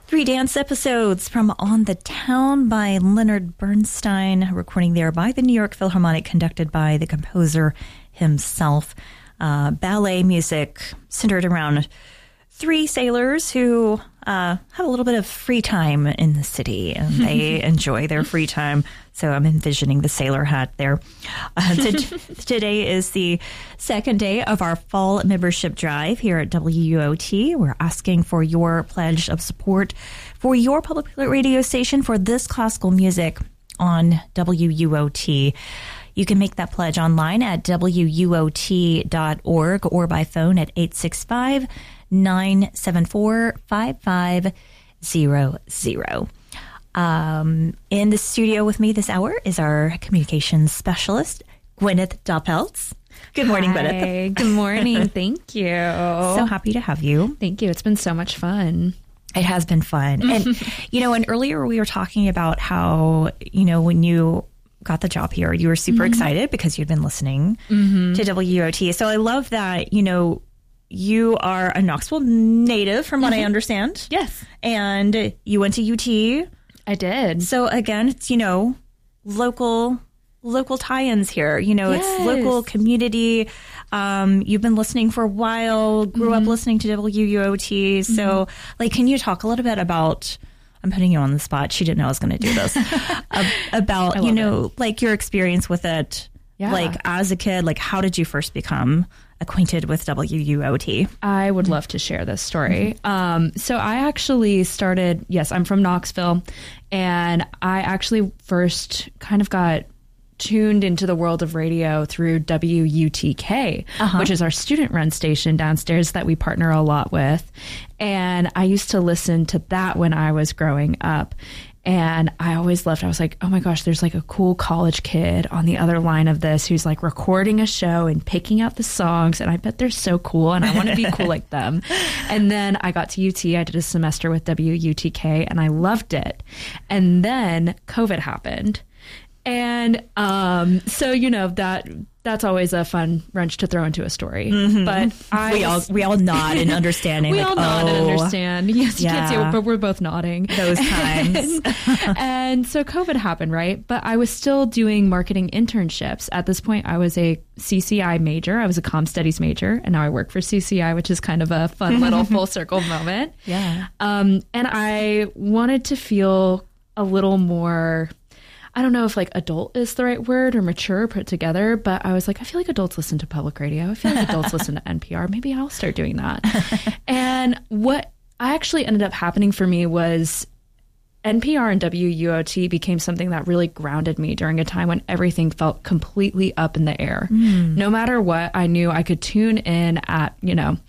Three dance episodes from On the Town by Leonard Bernstein, a recording there by the New York Philharmonic, conducted by the composer himself. Ballet music centered around three sailors who have a little bit of free time in the city, and they enjoy their free time. So I'm envisioning the sailor hat there. Today is the second day of our fall membership drive here at WUOT. We're asking for your pledge of support for your public radio station for this classical music on WUOT. You can make that pledge online at WUOT.org or by phone at 865-974-5500. In the studio with me this hour is our communications specialist, Gwyneth Doppeltz. Good morning, Gwyneth. Good morning. Thank you. So happy to have you. Thank you. It's been so much fun. It has been fun. And, and earlier we were talking about how, when you got the job here, you were super excited because you'd been listening to WUOT. So I love that, you are a Knoxville native, from what I understand. Yes. And you went to UT. I did. So again, it's, local tie-ins here. It's local community. You've been listening for a while, grew up listening to WUOT. So, can you talk a little bit about, I'm putting you on the spot. She didn't know I was going to do this. About, your experience with it. Yeah. As a kid, how did you first become acquainted with WUOT? I would love to share this story. So I actually started, I'm from Knoxville, and I actually first kind of got tuned into the world of radio through WUTK, which is our student-run station downstairs that we partner a lot with. And I used to listen to that when I was growing up. And I always loved, I was like, oh my gosh, there's a cool college kid on the other line of this who's recording a show and picking out the songs. And I bet they're so cool and I want to be cool like them. And then I got to UT, I did a semester with WUTK and I loved it. And then COVID happened. And so, that's always a fun wrench to throw into a story. But we all nod in understanding. We all nod and understand. Yes, you can't see it, but we're both nodding. Those times. And so COVID happened, right? But I was still doing marketing internships. At this point, I was a CCI major. I was a comm studies major, and now I work for CCI, which is kind of a fun little full circle moment. Yeah. And I wanted to feel a little more, I don't know if adult is the right word or mature put together, but I was I feel like adults listen to public radio. I feel like adults listen to NPR. Maybe I'll start doing that. And what actually ended up happening for me was NPR and WUOT became something that really grounded me during a time when everything felt completely up in the air. No matter what, I knew I could tune in at,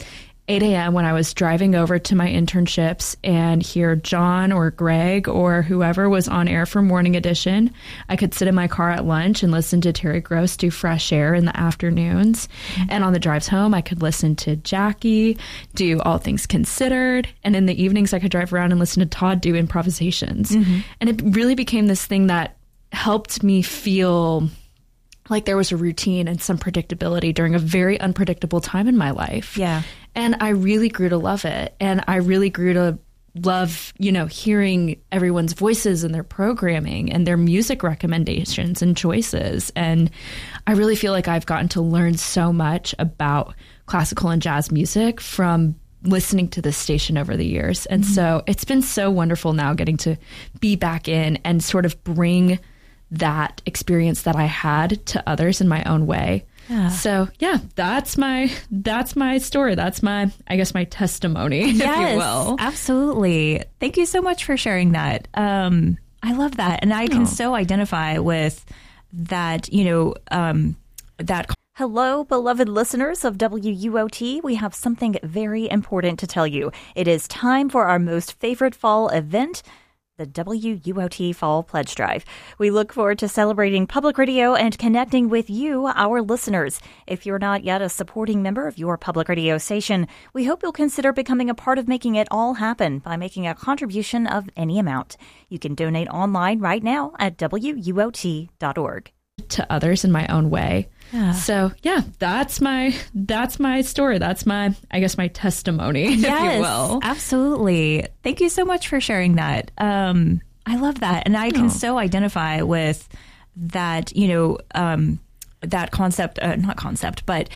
8 a.m. when I was driving over to my internships and hear John or Greg or whoever was on air for Morning Edition. I could sit in my car at lunch and listen to Terry Gross do Fresh Air in the afternoons. And on the drives home, I could listen to Jackie do All Things Considered. And in the evenings, I could drive around and listen to Todd do improvisations. And it really became this thing that helped me feel like there was a routine and some predictability during a very unpredictable time in my life. Yeah. And I really grew to love it. And I really grew to love, hearing everyone's voices and their programming and their music recommendations and choices. And I really feel like I've gotten to learn so much about classical and jazz music from listening to this station over the years. And so it's been so wonderful now getting to be back in and sort of bring that experience that I had to others in my own way. Yeah. So that's my story. That's my testimony, if you will. Absolutely. Thank you so much for sharing that. I love that. And I can so identify with that, that. Hello, beloved listeners of WUOT. We have something very important to tell you. It is time for our most favorite fall event, the WUOT Fall Pledge Drive. We look forward to celebrating public radio and connecting with you, our listeners. If you're not yet a supporting member of your public radio station, we hope you'll consider becoming a part of making it all happen by making a contribution of any amount. You can donate online right now at WUOT.org. to others in my own way. Yeah. So yeah, that's my story. That's my, I guess, my testimony, if you will. Absolutely. Thank you so much for sharing that. I love that. And I can so identify with that, that concept, not concept, but